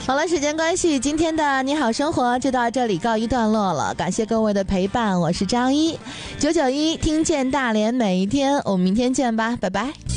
好了，时间关系，今天的你好生活就到这里告一段落了，感谢各位的陪伴，我是张一，991听见大连每一天，我们明天见吧，拜拜。